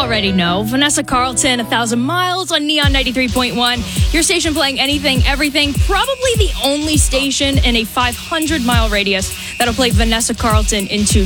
already know. Vanessa Carlton, 1,000 Miles on Neon 93.1. Your station playing anything, everything. Probably the only station in a 500-mile radius that'll play Vanessa Carlton into